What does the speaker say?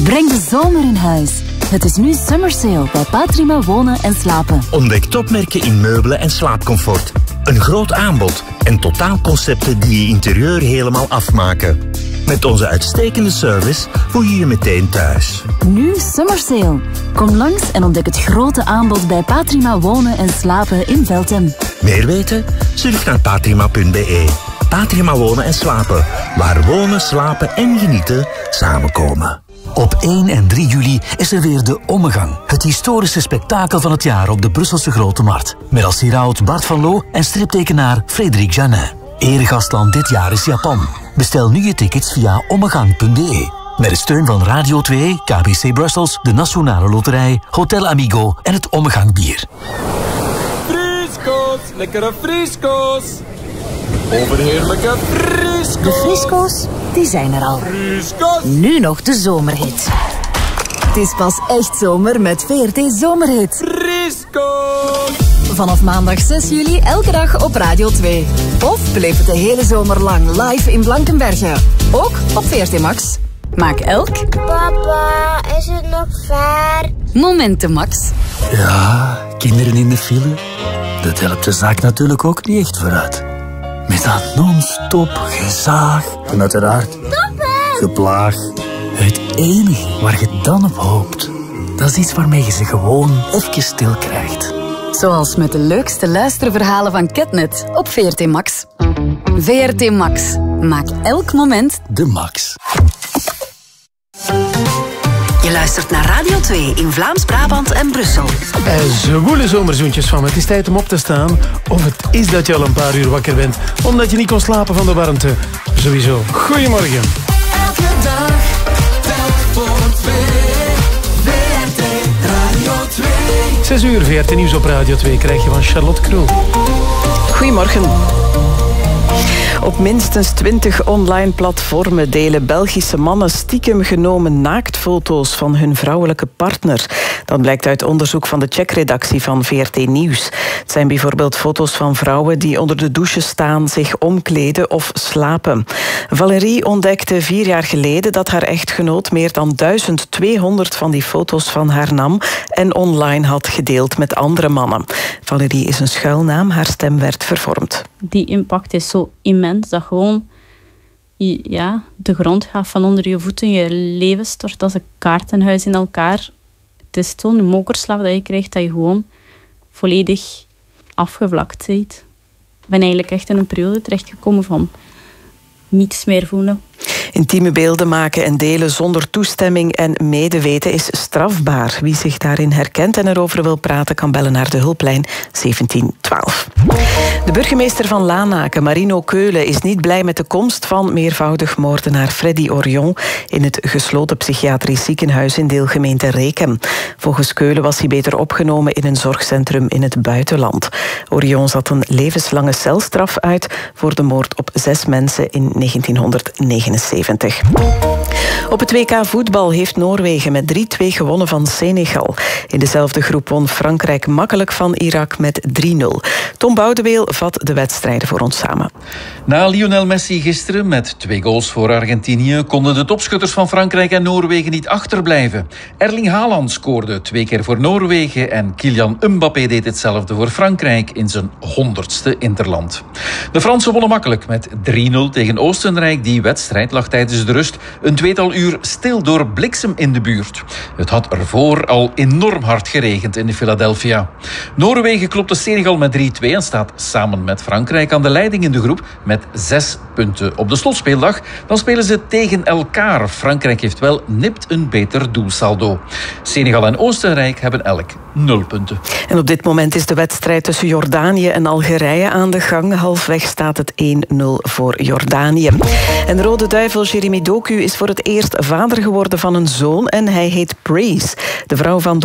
Breng de zomer in huis. Het is nu Summer Sale bij Patrima Wonen en Slapen. Ontdek topmerken in meubelen en slaapcomfort. Een groot aanbod en totaalconcepten die je interieur helemaal afmaken. Met onze uitstekende service voel je je meteen thuis. Nu Summer Sale. Kom langs en ontdek het grote aanbod bij Patrima Wonen en Slapen in Veltem. Meer weten? Surf naar patrima.be. Patrima Wonen en Slapen. Waar wonen, slapen en genieten samenkomen. Op 1 en 3 juli is er weer de Ommegang. Het historische spektakel van het jaar op de Brusselse Grote Markt. Met als hieraut Bart van Loo en striptekenaar Frederik Janin. Eregastland dit jaar is Japan. Bestel nu je tickets via ommegang.be. Met de steun van Radio 2, KBC Brussels, de Nationale Loterij, Hotel Amigo en het Ommegang Bier. Frisco's, lekkere frisco's. Overheerlijke frisco's. De frisco's, die zijn er al. Frisco's. Nu nog de zomerhit. Het is pas echt zomer met VRT Zomerhit. Frisco's. Vanaf maandag 6 juli elke dag op Radio 2. Of beleef het de hele zomer lang live in Blankenberge. Ook op VRT Max. Maak elk... Papa, is het nog ver? Momenten Max. Ja, kinderen in de file. Dat helpt de zaak natuurlijk ook niet echt vooruit. Met dat non-stop gezaag. En uiteraard geplaag. Het enige waar je dan op hoopt, dat is iets waarmee je ze gewoon even stil krijgt. Zoals met de leukste luisterverhalen van Catnet op VRT Max. VRT Max. Maak elk moment de max. Je luistert naar Radio 2 in Vlaams-Brabant en Brussel. Zwoele zomerzoentjes van me. Het is tijd om op te staan. Of het is dat je al een paar uur wakker bent, omdat je niet kon slapen van de warmte. Sowieso. Goedemorgen. Elke dag, telk voor 2. VRT Radio 2. 6 uur VRT Nieuws op Radio 2 krijg je van Charlotte Kroel. Goedemorgen. Op minstens 20 online platformen delen Belgische mannen stiekem genomen naaktfoto's van hun vrouwelijke partner. Dat blijkt uit onderzoek van de checkredactie van VRT Nieuws. Het zijn bijvoorbeeld foto's van vrouwen die onder de douche staan, zich omkleden of slapen. Valérie ontdekte 4 jaar geleden dat haar echtgenoot meer dan 1200 van die foto's van haar nam en online had gedeeld met andere mannen. Valérie is een schuilnaam, haar stem werd vervormd. Die impact is zo immens dat gewoon de grond gaat van onder je voeten, je leven stort als een kaartenhuis in elkaar. Het is zo'n mokerslag dat je krijgt dat je gewoon volledig afgevlakt bent. Ik ben eigenlijk echt in een periode terechtgekomen van niets meer voelen. Intieme beelden maken en delen zonder toestemming en medeweten is strafbaar. Wie zich daarin herkent en erover wil praten, kan bellen naar de hulplijn 1712. De burgemeester van Lanaken, Marino Keulen, is niet blij met de komst van meervoudig moordenaar Freddy Orion in het gesloten psychiatrisch ziekenhuis in deelgemeente Rekem. Volgens Keulen was hij beter opgenomen in een zorgcentrum in het buitenland. Orion zat een levenslange celstraf uit voor de moord op 6 mensen in 1979. Op het WK voetbal heeft Noorwegen met 3-2 gewonnen van Senegal. In dezelfde groep won Frankrijk makkelijk van Irak met 3-0. Tom Boudeweel vat de wedstrijden voor ons samen. Na Lionel Messi gisteren met 2 goals voor Argentinië konden de topschutters van Frankrijk en Noorwegen niet achterblijven. Erling Haaland scoorde 2 keer voor Noorwegen en Kylian Mbappé deed hetzelfde voor Frankrijk in zijn 100ste interland. De Fransen wonnen makkelijk met 3-0 tegen Oostenrijk. Die wedstrijd lag tijdens de rust een 2-tal uur stil door bliksem in de buurt. Het had ervoor al enorm hard geregend in Philadelphia. Noorwegen klopte Senegal met 3-2 en staat samen met Frankrijk aan de leiding in de groep met 6 punten. Op de slotspeeldag dan spelen ze tegen elkaar. Frankrijk heeft wel nipt een beter doelsaldo. Senegal en Oostenrijk hebben elk 0 punten. En op dit moment is de wedstrijd tussen Jordanië en Algerije aan de gang. Halfweg staat het 1-0 voor Jordanië. En Rode Duivel Jeremy Doku is voor het eerst vader geworden van een zoon en hij heet Praise. De vrouw van